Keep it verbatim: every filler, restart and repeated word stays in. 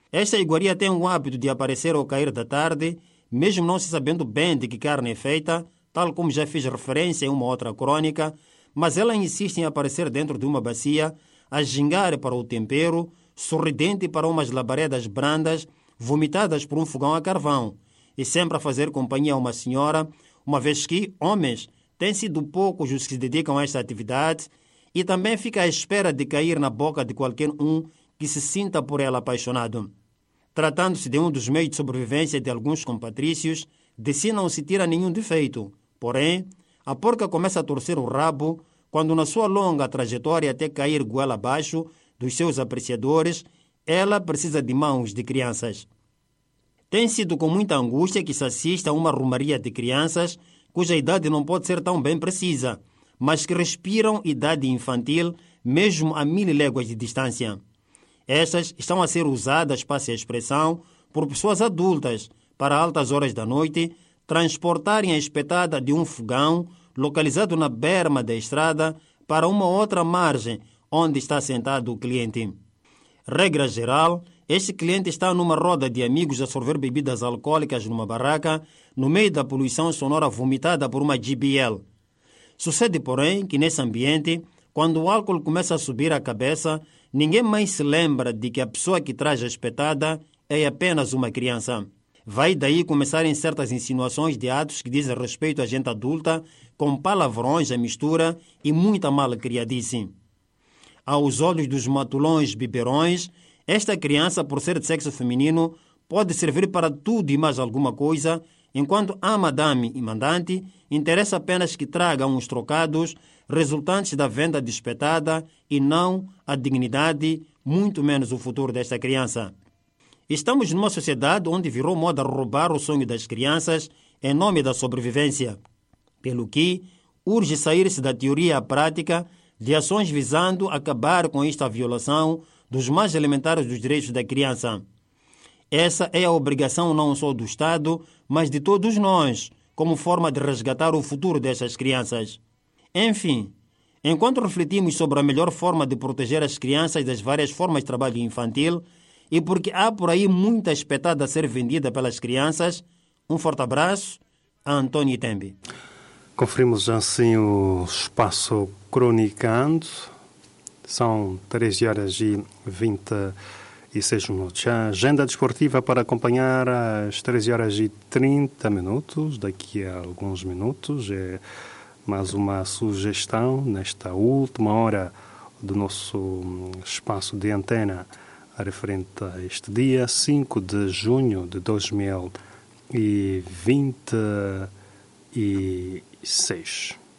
Esta iguaria tem o hábito de aparecer ao cair da tarde, mesmo não se sabendo bem de que carne é feita, tal como já fiz referência em uma outra crônica, mas ela insiste em aparecer dentro de uma bacia, a gingar para o tempero, sorridente para umas labaredas brandas, vomitadas por um fogão a carvão, e sempre a fazer companhia a uma senhora, uma vez que homens têm sido poucos os que se dedicam a esta atividade e também fica à espera de cair na boca de qualquer um que se sinta por ela apaixonado. Tratando-se de um dos meios de sobrevivência de alguns compatrícios, de si não se tira nenhum defeito. Porém, a porca começa a torcer o rabo quando, na sua longa trajetória até cair goela abaixo dos seus apreciadores, ela precisa de mãos de crianças. Tem sido com muita angústia que se assiste a uma rumaria de crianças cuja idade não pode ser tão bem precisa, mas que respiram idade infantil mesmo a mil léguas de distância. Estas estão a ser usadas, passe a expressão, por pessoas adultas para altas horas da noite transportarem a espetada de um fogão localizado na berma da estrada para uma outra margem onde está sentado o cliente. Regra geral, este cliente está numa roda de amigos a sorver bebidas alcoólicas numa barraca, no meio da poluição sonora vomitada por uma G B L. Sucede, porém, que nesse ambiente, quando o álcool começa a subir a cabeça, ninguém mais se lembra de que a pessoa que traz a espetada é apenas uma criança. Vai daí começarem certas insinuações de atos que dizem respeito a gente adulta, com palavrões à mistura e muita malcriadice. Aos olhos dos matulões biberões, esta criança, por ser de sexo feminino, pode servir para tudo e mais alguma coisa, enquanto a madame e mandante interessa apenas que traga uns trocados resultantes da venda de espetada e não a dignidade, muito menos o futuro desta criança. Estamos numa sociedade onde virou moda roubar o sonho das crianças em nome da sobrevivência, pelo que urge sair-se da teoria à prática de ações visando acabar com esta violação dos mais elementares dos direitos da criança. Essa é a obrigação não só do Estado, mas de todos nós, como forma de resgatar o futuro destas crianças. Enfim, enquanto refletimos sobre a melhor forma de proteger as crianças das várias formas de trabalho infantil, e porque há por aí muita espetada a ser vendida pelas crianças, um forte abraço a António Tembi. Conferimos assim o espaço cronicando. São treze horas e vinte e seis minutos. A agenda desportiva para acompanhar às treze horas e trinta minutos, daqui a alguns minutos. É mais uma sugestão nesta última hora do nosso espaço de antena referente a este dia, cinco de junho de dois mil e vinte e seis.